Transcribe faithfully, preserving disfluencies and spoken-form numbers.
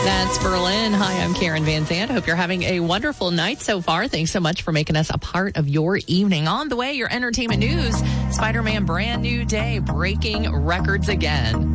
That's Berlin. Hi, I'm Karen Van Zandt. I hope you're having a wonderful night so far. Thanks so much for making us a part of your evening. On the way, your entertainment news. Spider-Man brand new day, breaking records again.